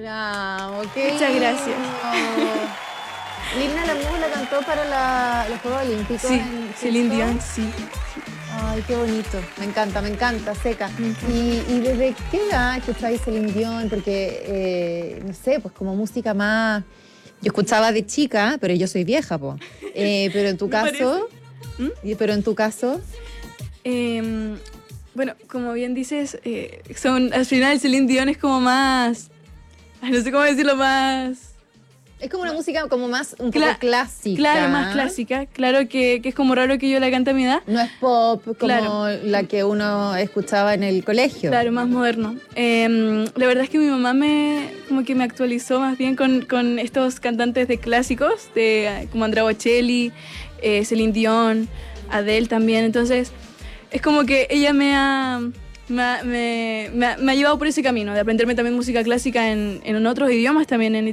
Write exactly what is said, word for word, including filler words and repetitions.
amo. Qué Muchas lindo. gracias. Lina Lamuz la cantó para la, los Juegos Olímpicos. Sí, en Celine Quito. Dion, sí. Ay, qué bonito. Me encanta, me encanta, seca. Me encanta. ¿Y, y desde qué edad escucháis Celine Dion? Porque, eh, no sé, pues como música más... Yo escuchaba de chica, pero yo soy vieja, po. Eh, pero en tu Me caso... ¿Mm? y- Pero en tu caso... Eh, bueno, como bien dices, eh, son, al final Celine Dion es como más... ay, no sé cómo decirlo, más... Es como una música como más un Cla- poco clásica. Claro, más clásica. Claro que, que es como raro que yo la cante a mi edad. No es pop como Claro. la que uno escuchaba en el colegio. Claro, más moderno. Eh, la verdad es que mi mamá me como que me actualizó más bien con, con estos cantantes de clásicos, de, eh, como Andrea Bocelli, eh, Celine Dion, Adele también. Entonces, es como que ella me ha, me, ha- me, me ha- me ha llevado por ese camino, de aprenderme también música clásica en, en otros idiomas también, en